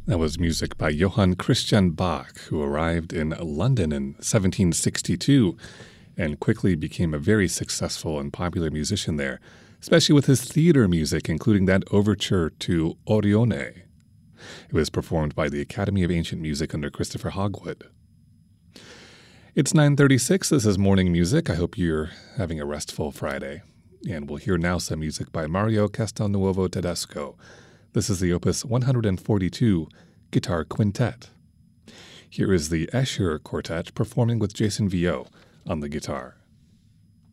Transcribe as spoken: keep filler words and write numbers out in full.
That was music by Johann Christian Bach, who arrived in London in seventeen sixty-two and quickly became a very successful and popular musician there, especially with his theater music, including that overture to Orione. It was performed by the Academy of Ancient Music under Christopher Hogwood. It's nine thirty-six. This is Morning Music. I hope you're having a restful Friday. And we'll hear now some music by Mario Castelnuovo Tedesco. This is the Opus one forty-two Guitar Quintet. Here is the Escher Quartet performing with Jason Vio on the guitar.